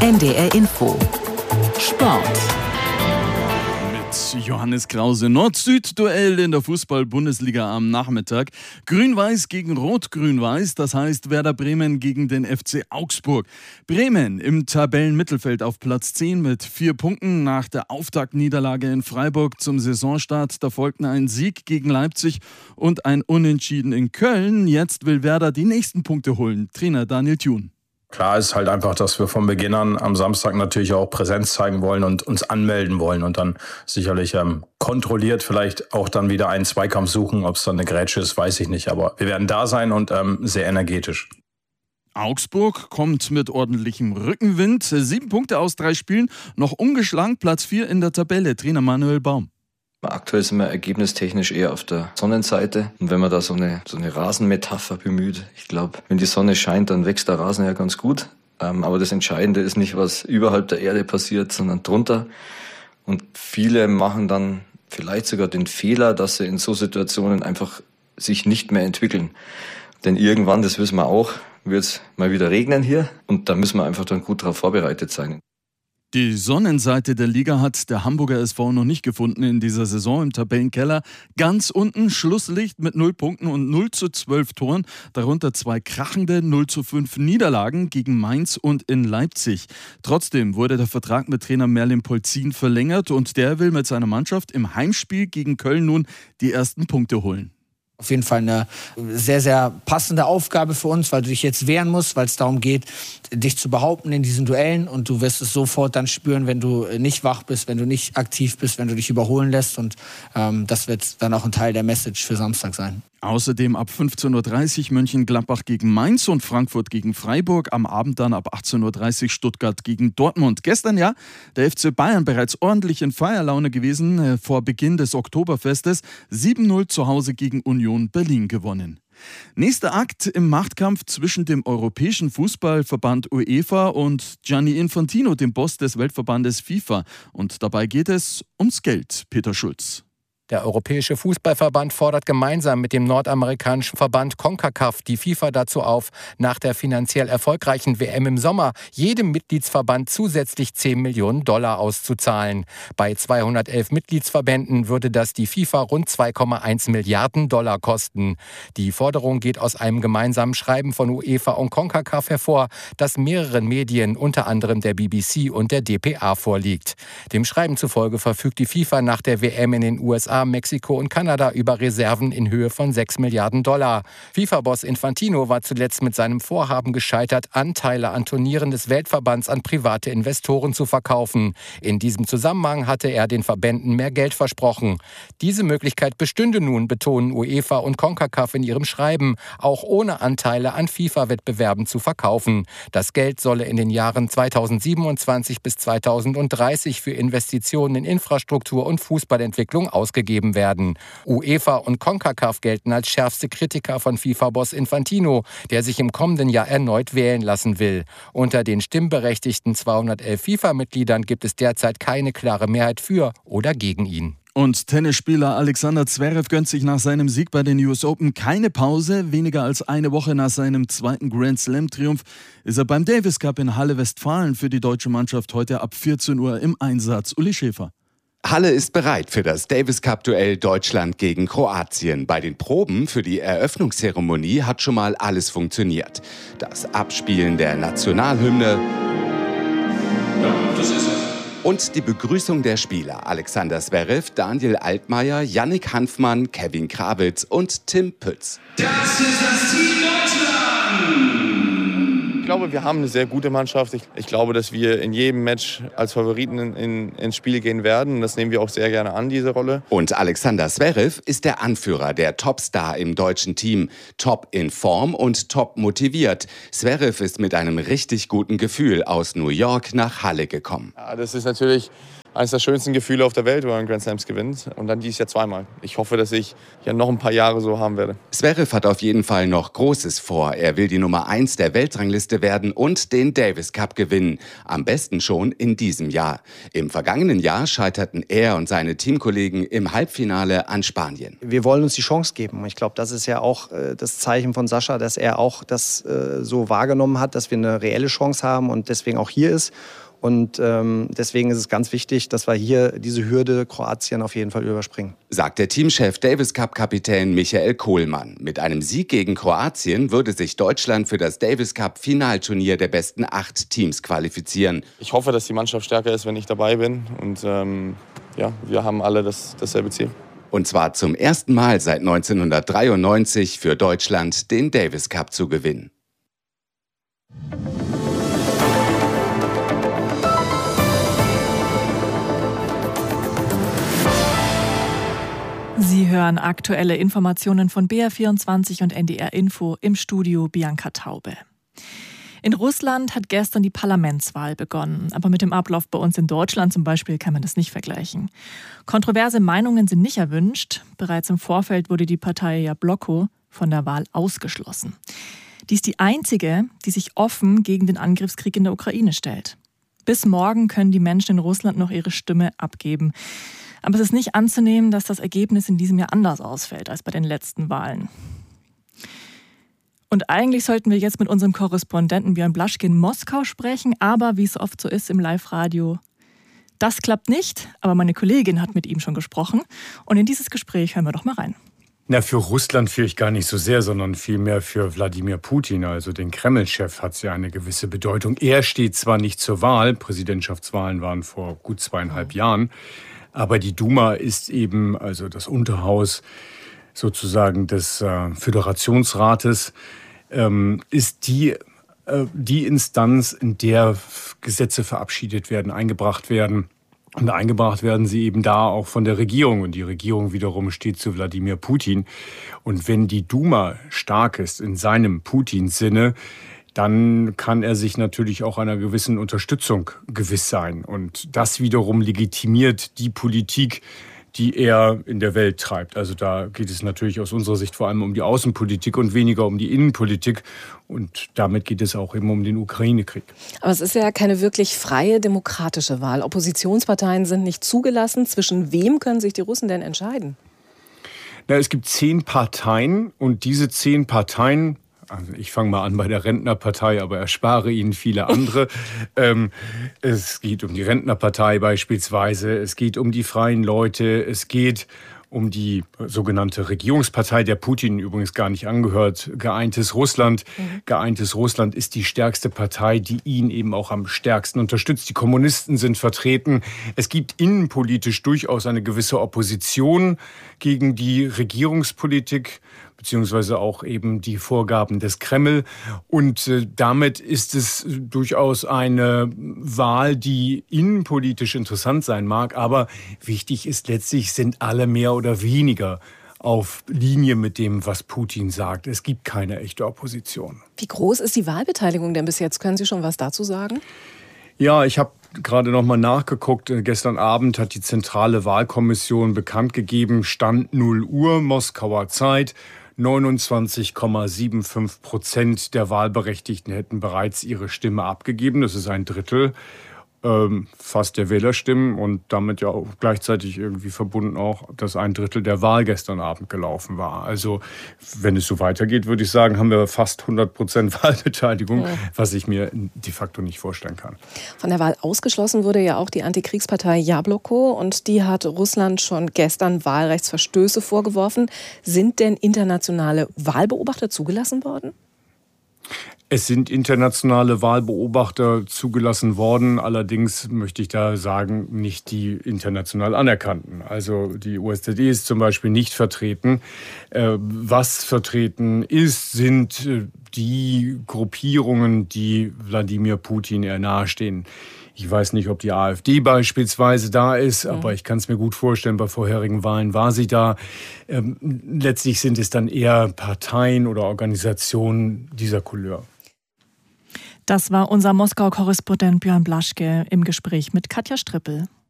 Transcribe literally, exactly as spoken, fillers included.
N D R Info Sport mit Johannes Krause. Nord-Süd-Duell in der Fußball-Bundesliga am Nachmittag. Grün-Weiß gegen Rot-Grün-Weiß, das heißt Werder Bremen gegen den F C Augsburg. Bremen im Tabellenmittelfeld auf Platz zehn mit vier Punkten nach der Auftaktniederlage in Freiburg zum Saisonstart. Da folgten ein Sieg gegen Leipzig und ein Unentschieden in Köln. Jetzt will Werder die nächsten Punkte holen. Trainer Daniel Thun. Klar ist halt einfach, dass wir von Beginn an am Samstag natürlich auch Präsenz zeigen wollen und uns anmelden wollen und dann sicherlich ähm, kontrolliert vielleicht auch dann wieder einen Zweikampf suchen. Ob es dann eine Grätsche ist, weiß ich nicht. Aber wir werden da sein und ähm, sehr energetisch. Augsburg kommt mit ordentlichem Rückenwind. Sieben Punkte aus drei Spielen, noch ungeschlagen, Platz vier in der Tabelle. Trainer Manuel Baum. Aktuell sind wir ergebnistechnisch eher auf der Sonnenseite. Und wenn man da so eine, so eine Rasenmetapher bemüht, ich glaube, wenn die Sonne scheint, dann wächst der Rasen ja ganz gut. Ähm, aber das Entscheidende ist nicht, was überhalb der Erde passiert, sondern drunter. Und viele machen dann vielleicht sogar den Fehler, dass sie in so Situationen einfach sich nicht mehr entwickeln. Denn irgendwann, das wissen wir auch, wird es mal wieder regnen hier. Und da müssen wir einfach dann gut darauf vorbereitet sein. Die Sonnenseite der Liga hat der Hamburger S V noch nicht gefunden in dieser Saison im Tabellenkeller. Ganz unten Schlusslicht mit null Punkten und null zu zwölf Toren. Darunter zwei krachende null zu fünf Niederlagen gegen Mainz und in Leipzig. Trotzdem wurde der Vertrag mit Trainer Merlin Polzin verlängert und der will mit seiner Mannschaft im Heimspiel gegen Köln nun die ersten Punkte holen. Auf jeden Fall eine sehr, sehr passende Aufgabe für uns, weil du dich jetzt wehren musst, weil es darum geht, dich zu behaupten in diesen Duellen. Und du wirst es sofort dann spüren, wenn du nicht wach bist, wenn du nicht aktiv bist, wenn du dich überholen lässt. Und ähm, das wird dann auch ein Teil der Message für Samstag sein. Außerdem ab fünfzehn Uhr dreißig Mönchengladbach gegen Mainz und Frankfurt gegen Freiburg. Am Abend dann ab achtzehn Uhr dreißig Stuttgart gegen Dortmund. Gestern ja der F C Bayern bereits ordentlich in Feierlaune gewesen äh, vor Beginn des Oktoberfestes. sieben null zu Hause gegen Union Berlin gewonnen. Nächster Akt im Machtkampf zwischen dem Europäischen Fußballverband UEFA und Gianni Infantino, dem Boss des Weltverbandes FIFA. Und dabei geht es ums Geld. Peter Schulz. Der Europäische Fußballverband fordert gemeinsam mit dem nordamerikanischen Verband CONCACAF die FIFA dazu auf, nach der finanziell erfolgreichen W M im Sommer jedem Mitgliedsverband zusätzlich zehn Millionen Dollar auszuzahlen. Bei zweihundertelf Mitgliedsverbänden würde das die FIFA rund zwei Komma eins Milliarden Dollar kosten. Die Forderung geht aus einem gemeinsamen Schreiben von UEFA und CONCACAF hervor, das mehreren Medien, unter anderem der B B C und der D P A, vorliegt. Dem Schreiben zufolge verfügt die FIFA nach der W M in den U S A, Mexiko und Kanada über Reserven in Höhe von sechs Milliarden Dollar. FIFA-Boss Infantino war zuletzt mit seinem Vorhaben gescheitert, Anteile an Turnieren des Weltverbands an private Investoren zu verkaufen. In diesem Zusammenhang hatte er den Verbänden mehr Geld versprochen. Diese Möglichkeit bestünde nun, betonen UEFA und CONCACAF in ihrem Schreiben, auch ohne Anteile an FIFA-Wettbewerben zu verkaufen. Das Geld solle in den Jahren zweitausendsiebenundzwanzig bis zweitausenddreißig für Investitionen in Infrastruktur und Fußballentwicklung ausgegeben werden. UEFA und CONCACAF gelten als schärfste Kritiker von FIFA-Boss Infantino, der sich im kommenden Jahr erneut wählen lassen will. Unter den stimmberechtigten zweihundertelf FIFA-Mitgliedern gibt es derzeit keine klare Mehrheit für oder gegen ihn. Und Tennisspieler Alexander Zverev gönnt sich nach seinem Sieg bei den U S Open keine Pause. Weniger als eine Woche nach seinem zweiten Grand-Slam-Triumph ist er beim Davis Cup in Halle Westfalen für die deutsche Mannschaft heute ab vierzehn Uhr im Einsatz. Uli Schäfer. Halle ist bereit für das Davis-Cup-Duell Deutschland gegen Kroatien. Bei den Proben für die Eröffnungszeremonie hat schon mal alles funktioniert. Das Abspielen der Nationalhymne und die Begrüßung der Spieler Alexander Zverev, Daniel Altmaier, Yannick Hanfmann, Kevin Krawitz und Tim Pütz. Das ist das Team Deutschland! Ich glaube, wir haben eine sehr gute Mannschaft. Ich, ich glaube, dass wir in jedem Match als Favoriten in, in, ins Spiel gehen werden. Das nehmen wir auch sehr gerne an, diese Rolle. Und Alexander Zverev ist der Anführer, der Topstar im deutschen Team. Top in Form und top motiviert. Zverev ist mit einem richtig guten Gefühl aus New York nach Halle gekommen. Ja, das ist natürlich eines der schönsten Gefühle auf der Welt, wenn man Grand Slams gewinnt. Und dann dieses Jahr zweimal. Ich hoffe, dass ich ja noch ein paar Jahre so haben werde. Zverev hat auf jeden Fall noch Großes vor. Er will die Nummer eins der Weltrangliste werden und den Davis Cup gewinnen. Am besten schon in diesem Jahr. Im vergangenen Jahr scheiterten er und seine Teamkollegen im Halbfinale an Spanien. Wir wollen uns die Chance geben. Ich glaube, das ist ja auch äh, das Zeichen von Sascha, dass er auch das äh, so wahrgenommen hat, dass wir eine reelle Chance haben und deswegen auch hier ist. Und ähm, deswegen ist es ganz wichtig, dass wir hier diese Hürde Kroatien auf jeden Fall überspringen. Sagt der Teamchef Davis Cup-Kapitän Michael Kohlmann. Mit einem Sieg gegen Kroatien würde sich Deutschland für das Davis Cup-Finalturnier der besten acht Teams qualifizieren. Ich hoffe, dass die Mannschaft stärker ist, wenn ich dabei bin. Und ähm, ja, wir haben alle das, dasselbe Ziel. Und zwar zum ersten Mal seit neunzehnhundertdreiundneunzig für Deutschland den Davis Cup zu gewinnen. Sie hören aktuelle Informationen von B R vierundzwanzig und N D R Info, im Studio Bianca Taube. In Russland hat gestern die Parlamentswahl begonnen, aber mit dem Ablauf bei uns in Deutschland zum Beispiel kann man das nicht vergleichen. Kontroverse Meinungen sind nicht erwünscht. Bereits im Vorfeld wurde die Partei Jabloko von der Wahl ausgeschlossen. Die ist die einzige, die sich offen gegen den Angriffskrieg in der Ukraine stellt. Bis morgen können die Menschen in Russland noch ihre Stimme abgeben. Aber es ist nicht anzunehmen, dass das Ergebnis in diesem Jahr anders ausfällt als bei den letzten Wahlen. Und eigentlich sollten wir jetzt mit unserem Korrespondenten Björn Blaschke in Moskau sprechen, aber wie es oft so ist im Live-Radio, das klappt nicht. Aber meine Kollegin hat mit ihm schon gesprochen und in dieses Gespräch hören wir doch mal rein. Na, für Russland vielleicht gar nicht so sehr, sondern vielmehr für Wladimir Putin, also den Kreml-Chef, hat es ja eine gewisse Bedeutung. Er steht zwar nicht zur Wahl, Präsidentschaftswahlen waren vor gut zweieinhalb Jahren, aber die Duma ist eben, also das Unterhaus sozusagen des äh, Föderationsrates, ähm, ist die, äh, die Instanz, in der Gesetze verabschiedet werden, eingebracht werden. Und eingebracht werden sie eben da auch von der Regierung. Und die Regierung wiederum steht zu Wladimir Putin. Und wenn die Duma stark ist in seinem Putin-Sinne, dann kann er sich natürlich auch einer gewissen Unterstützung gewiss sein. Und das wiederum legitimiert die Politik, die er in der Welt treibt. Also da geht es natürlich aus unserer Sicht vor allem um die Außenpolitik und weniger um die Innenpolitik. Und damit geht es auch eben um den Ukraine-Krieg. Aber es ist ja keine wirklich freie, demokratische Wahl. Oppositionsparteien sind nicht zugelassen. Zwischen wem können sich die Russen denn entscheiden? Na, es gibt zehn Parteien und diese zehn Parteien, also ich fange mal an bei der Rentnerpartei, aber erspare Ihnen viele andere. ähm, es geht um die Rentnerpartei beispielsweise, es geht um die Freien Leute, es geht um die sogenannte Regierungspartei, der Putin übrigens gar nicht angehört, Geeintes Russland. Mhm. Geeintes Russland ist die stärkste Partei, die ihn eben auch am stärksten unterstützt. Die Kommunisten sind vertreten. Es gibt innenpolitisch durchaus eine gewisse Opposition gegen die Regierungspolitik, beziehungsweise auch eben die Vorgaben des Kreml. Und äh, damit ist es durchaus eine Wahl, die innenpolitisch interessant sein mag. Aber wichtig ist letztlich, sind alle mehr oder weniger auf Linie mit dem, was Putin sagt. Es gibt keine echte Opposition. Wie groß ist die Wahlbeteiligung denn bis jetzt? Können Sie schon was dazu sagen? Ja, ich habe gerade noch mal nachgeguckt. Gestern Abend hat die Zentrale Wahlkommission bekannt gegeben, Stand null Uhr Moskauer Zeit. neunundzwanzig Komma fünfundsiebzig Prozent der Wahlberechtigten hätten bereits ihre Stimme abgegeben. Das ist ein Drittel ähm, fast der Wählerstimmen und damit ja auch gleichzeitig irgendwie verbunden auch, dass ein Drittel der Wahl gestern Abend gelaufen war. Also wenn es so weitergeht, würde ich sagen, haben wir fast hundert Prozent Wahlbeteiligung, ja, was ich mir de facto nicht vorstellen kann. Von der Wahl ausgeschlossen wurde ja auch die Antikriegspartei Jabloko und die hat Russland schon gestern Wahlrechtsverstöße vorgeworfen. Sind denn internationale Wahlbeobachter zugelassen worden? Es sind internationale Wahlbeobachter zugelassen worden, allerdings möchte ich da sagen, nicht die international anerkannten. Also die O S Z E ist zum Beispiel nicht vertreten. Was vertreten ist, sind die Gruppierungen, die Wladimir Putin eher nahestehen. Ich weiß nicht, ob die AfD beispielsweise da ist, aber mhm. ich kann es mir gut vorstellen, bei vorherigen Wahlen war sie da. Ähm, letztlich sind es dann eher Parteien oder Organisationen dieser Couleur. Das war unser Moskau-Korrespondent Björn Blaschke im Gespräch mit Katja Strippel.